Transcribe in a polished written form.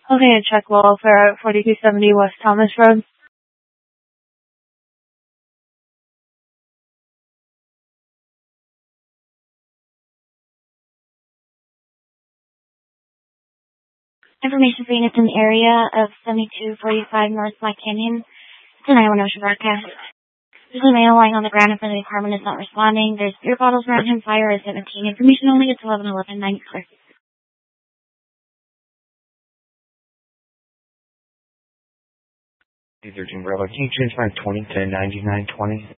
Okay, check welfare at 4270 West Thomas Road. Information for units in the area of 7245 North Black Canyon. It's an Iowa Ocean broadcast. There's a male lying on the ground in front of the apartment is not responding. There's beer bottles around him. Fire is 17. Information only. It's 1111. 9 clear. 13 Bravo. Can you change my 20 to 9920?